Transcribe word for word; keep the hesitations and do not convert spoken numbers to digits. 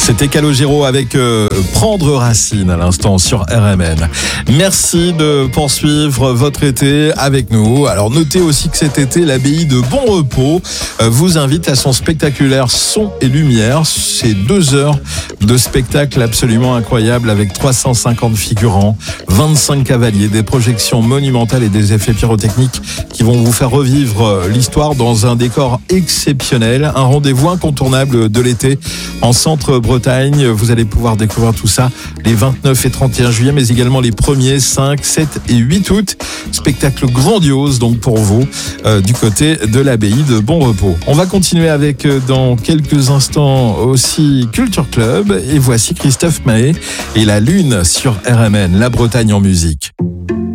C'était Calogero avec euh, Prendre Racine à l'instant sur R M N. Merci de poursuivre votre été avec nous. Alors notez aussi que cet été, l'abbaye de Bon Repos euh, vous invite à son spectaculaire Son et Lumière. C'est deux heures de spectacle absolument incroyable avec trois cent cinquante figurants, vingt-cinq cavaliers, des projections monumentales et des effets pyrotechniques qui vont vous faire revivre l'histoire dans un décor exceptionnel. Un rendez-vous incontournable de l'été en Centre-Bretagne. Vous allez pouvoir découvrir tout ça les vingt-neuf et trente et un juillet, mais également les premiers, cinq, sept et huit août. Spectacle grandiose donc pour vous euh, du côté de l'abbaye de Bon Repos. On va continuer avec euh, dans quelques instants aussi Culture Club et voici Christophe Maé et la Lune sur R M N, la Bretagne en musique.